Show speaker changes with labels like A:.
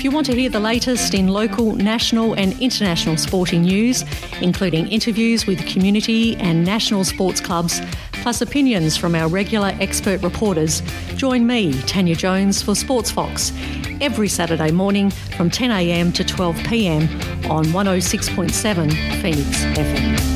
A: if you want to hear the latest in local, national and international sporting news, including interviews with community and national sports clubs, plus opinions from our regular expert reporters, join me, Tanya Jones, for Sports Fox every Saturday morning from 10 a.m. to 12 p.m. on 106.7 Phoenix FM.